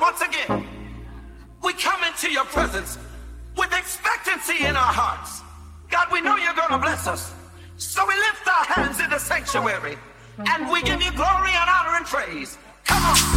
once again, we come into your presence with expectancy in our hearts. God, we know you're going to bless us. So we lift our hands in the sanctuary and we give you glory and honor and praise. Come on.